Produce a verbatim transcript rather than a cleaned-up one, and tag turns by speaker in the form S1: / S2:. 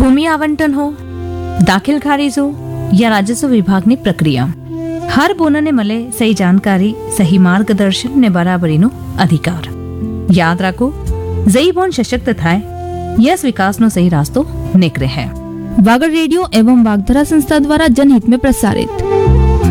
S1: ભૂમિ આવંટન હો, દાખિલ ખારીજ हो या राजस्व विभाग ની પ્રક્રિયા, હર બોનને મળે સહી જાણકારી, સહી માર્ગદર્શન ને બરાબરીનો અધિકાર. યાદ રાખો, જઈ બોન સશક્ત થાય, यस विकास नो सही रास्तो निकले है.
S2: वागड़ रेडियो एवं वागधरा संस्था द्वारा जनहित में प्रसारित.